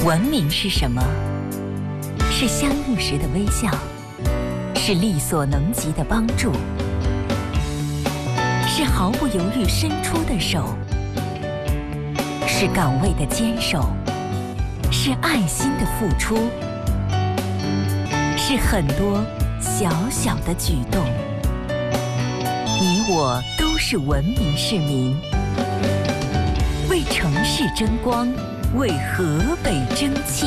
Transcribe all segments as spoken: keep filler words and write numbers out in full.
文明是什么？是相遇时的微笑，是力所能及的帮助，是毫不犹豫伸出的手，是岗位的坚守，是爱心的付出，是很多小小的举动。你我都是文明市民，为城市争光，为河北争气。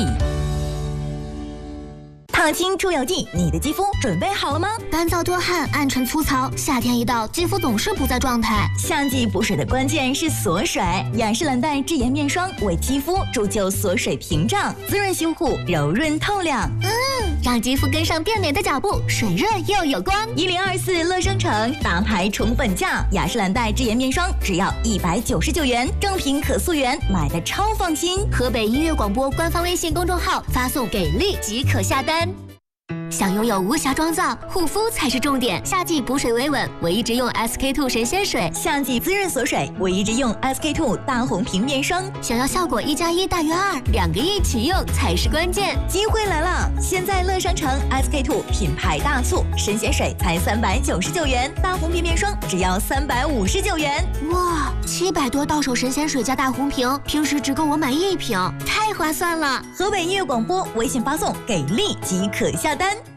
烫青出油剂，你的肌肤准备好了吗？ 干燥多汗，暗沉粗糙，夏天一到，肌肤总是不在状态。 夏季补水的关键是锁水，雅诗兰黛智妍面霜为肌肤铸就锁水屏障，滋润修护，柔润透亮。 嗯，让肌肤跟上变美的脚步，水润又有光。 一零二四乐商城大牌宠本价，雅诗兰黛智妍面霜只要一百九十九元，正品可溯源，买的超放心。 河北音乐广播官方微信公众号发送给力即可下单。想拥有无瑕妆造，护肤才是重点。夏季补水维稳，我一直用 S K two 神仙水； 夏季滋润锁水，我一直用 S K two 大红瓶面霜。 想要效果一加一大于二，两个一起用才是关键。 机会来了！现在乐商城 S K two 品牌大促，神仙水才三百九十九元，大红瓶面霜只要三百五十九元。 哇，七百多到手神仙水加大红瓶，平时只够我买一瓶，太划算了！ 河北音乐广播微信发送给力即可下单。